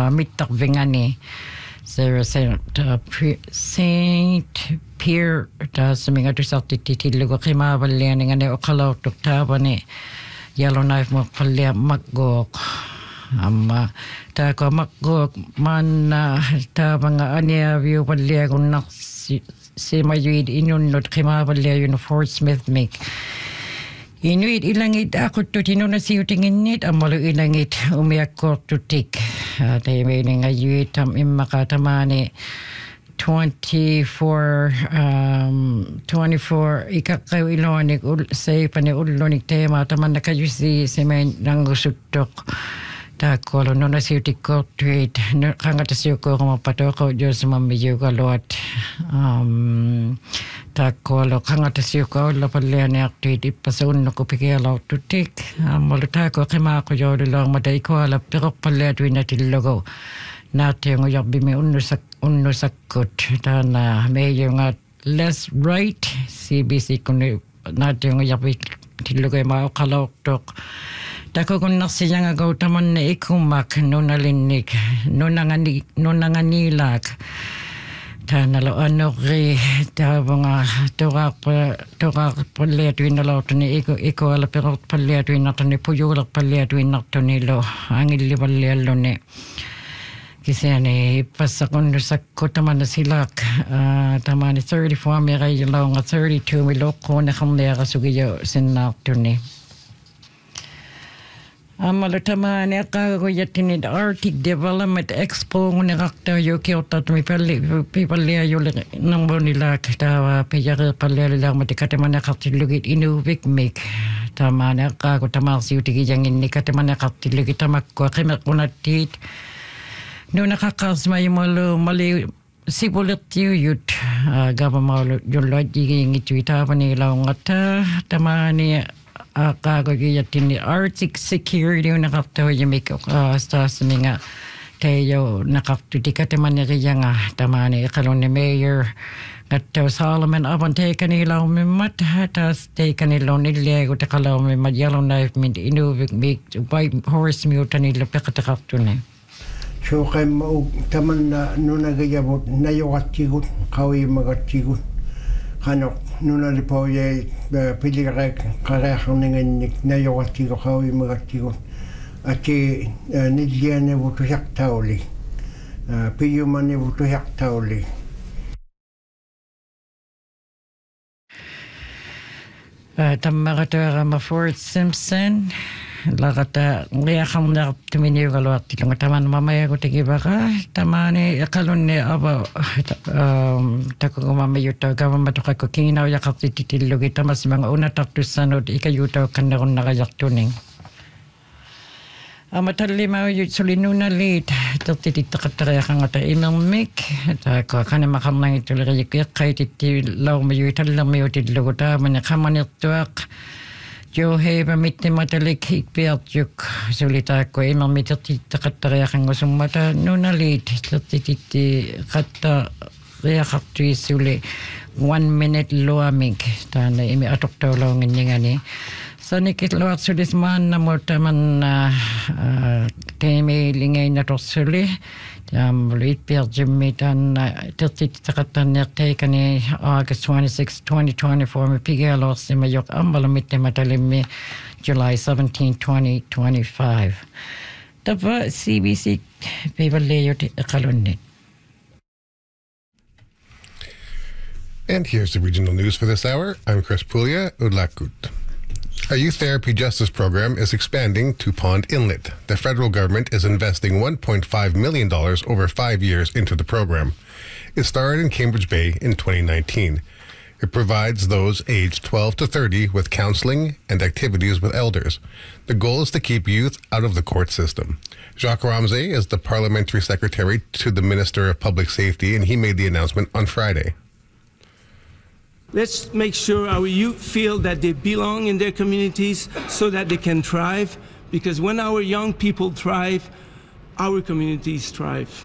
mittak vingani Saint Pierre suminga to titilugo kimabalian ngane okalaw tuktavani yellow knife mo palya magok ta ko magok man ta mga ania view palya kung si mayuid inunod kimabalya yun Fort Smith make Inuit ilangit ako to tinunasiw tingin amalo ilangit umiakor to tik. Tayo may ngayuit imakatamani 24 ikakaw ilonik say pani ulonik tema taman na kayo si may nangusutok. Takolo no nasiw tikot tweet kangatasiw ko kumapatoko Diyos mamiyo kalot. Takolo kangatasiw ko lapalian ni aktuit ipasun no kupikelaw tutik. Malutako kima ko yun lang maday ko alap pero paletwin na tilogo. Nati yung bimi unusakot. Tana may yung less right CBC kuno nati yung tilogo yung maukalaw tok. Tako kung naksiyang agaw taman na ikumak nunalinig nunanganilak tanalo ano ri tabanga torak paletwin na law ni iko ala pero paletwin na ni puyulak paletwin na nilo ang ilibalelo ni kasi ni pasakon sa kotaman na silak taman ni 34 miray law nga 32 miloko na kamera sugiyo sinakto ni Malatama ni akagoyatin Arctic Development Expo ngirakta yo Kyoto mi pipalya yo nang bonila tawa piyara palya lang matikataman nakatilugit inuvik make tama na ako tamarsi utigi jangin ni kataman nakatilugit tamak ko kemak unatit no nakakasma yung mali sibulit yut gabamalo yung lodji ngitwita panila ngata tama ni akagoyatin ni Arctic Security nakaktawa yung make sa mga tayo nakaktutika taman niya nga tama ni ikalong ni Mayor Gato Solomon apan tayo kanila umimat tas tayo kanila nilego takalaw may madyalong knife mint inuvik make white horse mute nila pekatakakto na so kay mo taman na nunagayabot nayawatigot kawi magatigot kanok nuna lipaw yay pili karehang nanganik na yawatigo kawi magatigo ati nidyan na buto yak tauli piyo man na buto yak tauli Tamakata ma Fort Simpson lakata ngayakam na tuminiyo kalawat tilong taman mamaya ko tigibaka tamani akalon ni aba tako mamayo to government ko kinaw yakap titilogi tamas mga una taktusanod ikayuto kanakon nakayaktuning Amatali mau sulinuna lit tatitakataya kang ata imang mik tako kana makamang itulari kay titi law mayo italang mayo tidlogota manakamanituak Jo heba mitte matalik hikpiat juk sulita ko imam mitati takataya kang usumata nunalit tati kata ria kaptui suli 1 minute loamik tanda imi atok tolong ngani sanikit lawat sulis man na mortaman teme lingay na tosuli Luit Pierre Jimitan takatan nirteikan i August 26, 2024 med PGL si Majok Ambalamit Matalimi July 17, 2025. Tapa CBC Pivaleyo Kalunit. And here's the regional news for this hour. I'm Chris Puglia, Udlakut. A youth therapy justice program is expanding to Pond Inlet. The federal government is investing $1.5 million over 5 years into the program. It started in Cambridge Bay in 2019. It provides those aged 12 to 30 with counseling and activities with elders. The goal is to keep youth out of the court system. Jacques Ramsey is the parliamentary secretary to the Minister of Public Safety, and he made the announcement on Friday. Let's make sure our youth feel that they belong in their communities so that they can thrive, because when our young people thrive, our communities thrive.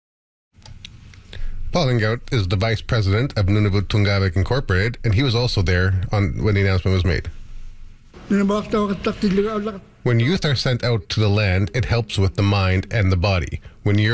Paul Ingout is the vice president of Nunavut Tungavik Incorporated, and he was also there when the announcement was made. When youth are sent out to the land, it helps with the mind and the body. When you're